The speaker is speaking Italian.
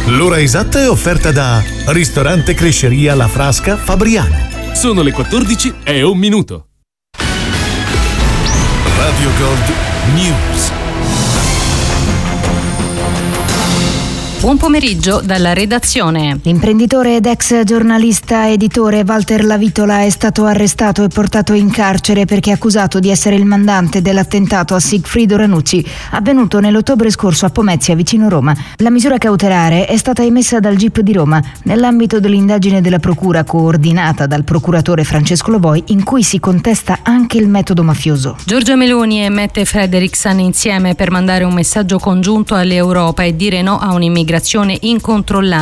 L'ora esatta è offerta da Ristorante Cresceria La Frasca Fabriano. Sono le 14:01. Radio Gold News. Buon pomeriggio dalla redazione. L'imprenditore ed ex giornalista editore Walter Lavitola è stato arrestato e portato in carcere perché è accusato di essere il mandante dell'attentato a Sigfrido Ranucci, avvenuto nell'ottobre scorso a Pomezia, vicino Roma. La misura cautelare è stata emessa dal GIP di Roma nell'ambito dell'indagine della procura coordinata dal procuratore Francesco Lovoi, in cui si contesta anche il metodo mafioso. Giorgia Meloni e Mette Frederiksen insieme per mandare un messaggio congiunto all'Europa e dire no a un'immigrazione incontrollata.